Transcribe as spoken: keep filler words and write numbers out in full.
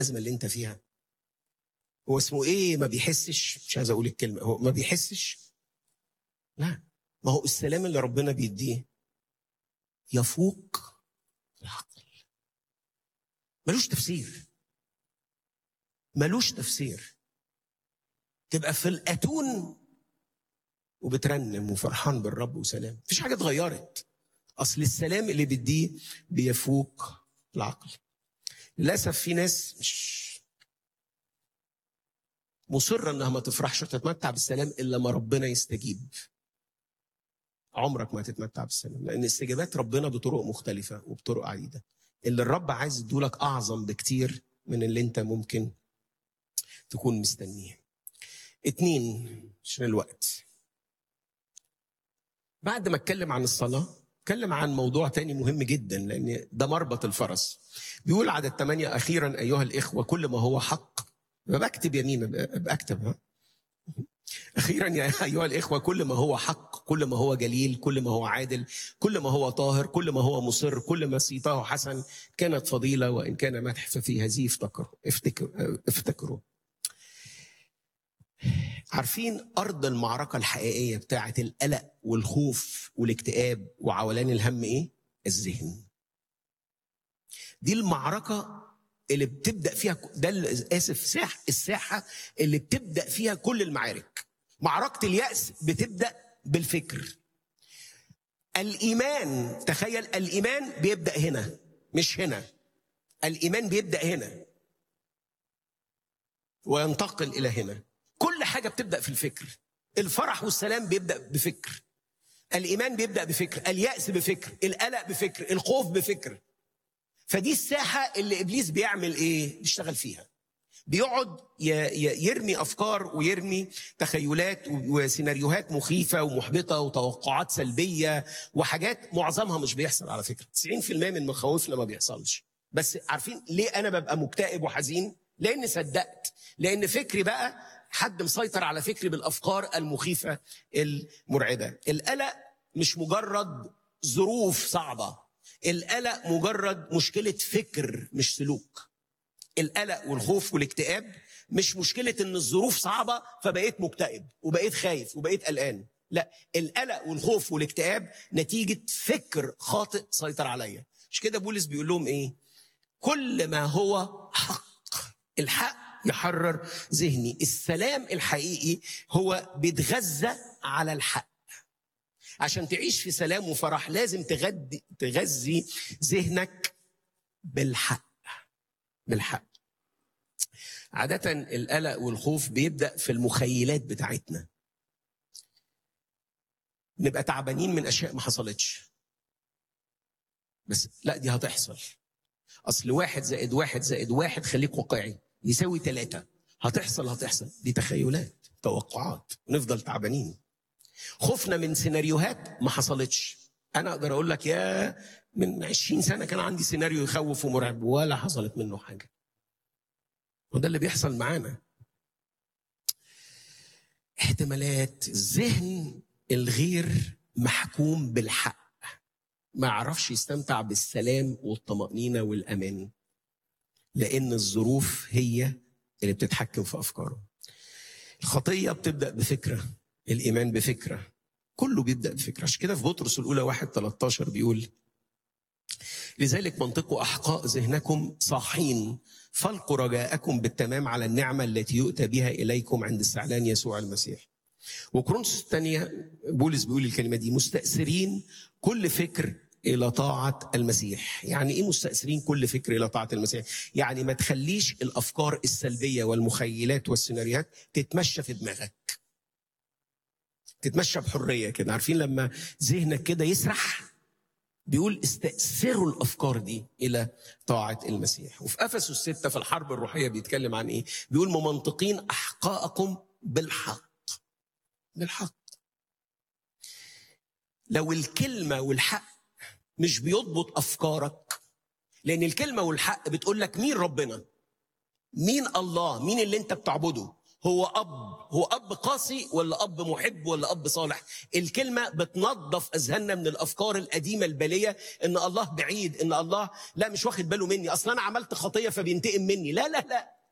الأزمة اللي انت فيها؟ هو اسمه ايه ما بيحسش؟ مش عايز اقول الكلمة، هو ما بيحسش؟ لا، ما هو السلام اللي ربنا بيديه يفوق العقل، ملوش تفسير، ملوش تفسير. تبقى في الأتون وبترنم وفرحان بالرب وسلام، مفيش حاجة اتغيرت. أصل السلام اللي بيديه بيفوق العقل. للأسف في ناس مش مصرة انها ما تفرحش وتتمتع بالسلام الا ما ربنا يستجيب. عمرك ما تتمتع بالسلام، لان استجابات ربنا بطرق مختلفة وبطرق عديدة. اللي الرب عايز يدولك اعظم بكتير من اللي انت ممكن تكون مستنيه. اتنين، عشان الوقت، بعد ما اتكلم عن الصلاة اتكلم عن موضوع تاني مهم جدا، لان ده مربط الفرس. بيقول عدد ثمانية: اخيرا ايها الاخوة كل ما هو حق. بكتب يمين بكتب ها أخيرا يا أيها الإخوة كل ما هو حق، كل ما هو جليل، كل ما هو عادل، كل ما هو طاهر، كل ما هو مصر، كل ما صيته حسن، كانت فضيلة وإن كان مدح ففي هذه افتكروا افتكروا افتكروا. عارفين أرض المعركة الحقيقية بتاعة القلق والخوف والاكتئاب وعولان الهم إيه؟ الذهن. دي المعركة اللي بتبدأ فيها، ده آسف ساحة الساحة اللي بتبدأ فيها كل المعارك. معركة اليأس بتبدأ بالفكر. الإيمان، تخيل الإيمان بيبدأ هنا مش هنا، الإيمان بيبدأ هنا وينتقل إلى هنا. كل حاجة بتبدأ في الفكر. الفرح والسلام بيبدأ بفكر، الإيمان بيبدأ بفكر، اليأس بفكر، القلق بفكر، الخوف بفكر. فدي الساحة اللي إبليس بيعمل إيه؟ بيشتغل فيها. بيقعد يرمي أفكار ويرمي تخيلات وسيناريوهات مخيفة ومحبطة وتوقعات سلبية وحاجات معظمها مش بيحصل. على فكرة تسعين في المية من مخاوفنا ما بيحصلش. بس عارفين ليه أنا ببقى مكتئب وحزين؟ لأن صدقت، لأن فكري بقى حد مسيطر على فكري بالأفكار المخيفة المرعبة. القلق مش مجرد ظروف صعبة، القلق مجرد مشكلة فكر مش سلوك. القلق والخوف والاكتئاب مش مشكلة ان الظروف صعبة فبقيت مكتئب وبقيت خايف وبقيت قلقان، لا، القلق والخوف والاكتئاب نتيجة فكر خاطئ سيطر عليا. مش كده بولس بيقول لهم ايه؟ كل ما هو حق، الحق يحرر ذهني. السلام الحقيقي هو بيتغذى على الحق. عشان تعيش في سلام وفرح لازم تغذي تغذي ذهنك بالحق، بالحق. عادة القلق والخوف بيبدأ في المخيلات بتاعتنا. نبقى تعبانين من أشياء ما حصلتش، بس لا دي هتحصل. أصل واحد زائد واحد زائد واحد، خليك واقعي، يساوي ثلاثة. هتحصل هتحصل دي تخيلات، توقعات، ونفضل تعبانين. خوفنا من سيناريوهات ما حصلتش. أنا أقدر أقول لك يا من عشرين سنة كان عندي سيناريو يخوف ومرعب ولا حصلت منه حاجة. وده اللي بيحصل معانا. احتمالات. الذهن الغير محكوم بالحق ما يعرفش يستمتع بالسلام والطمأنينة والأمان، لأن الظروف هي اللي بتتحكم في أفكاره. الخطية بتبدأ بفكرة، الإيمان بفكرة، كله بيبدأ بفكرة. عشان كده في بطرس الأولى واحد ثلاثة عشر بيقول: لذلك منطقوا أحقاء ذهنكم صاحين، فالقوا رجاءكم بالتمام على النعمة التي يؤتى بها إليكم عند استعلان يسوع المسيح. وكورنثوس الثانية بولس بيقول الكلمة دي: مستأثرين كل فكر إلى طاعة المسيح. يعني إيه مستأثرين كل فكر إلى طاعة المسيح؟ يعني ما تخليش الأفكار السلبية والمخيلات والسيناريوهات تتمشى في دماغك، تتمشى بحرية كده. عارفين لما ذهنك كده يسرح؟ بيقول استأثروا الأفكار دي إلى طاعة المسيح. وفي أفسس ستة في الحرب الروحية بيتكلم عن إيه؟ بيقول: ممنطقين أحقاءكم بالحق. بالحق. لو الكلمة والحق مش بيضبط أفكارك، لأن الكلمة والحق بتقول لك مين ربنا، مين الله، مين اللي أنت بتعبده، هو أب هو أب قاسي ولا أب محب ولا أب صالح؟ الكلمة بتنظف أذهاننا من الأفكار القديمة البالية إن الله بعيد، إن الله لا مش واخد باله مني، أصلا أنا عملت خطية فبينتقم مني. لا لا لا،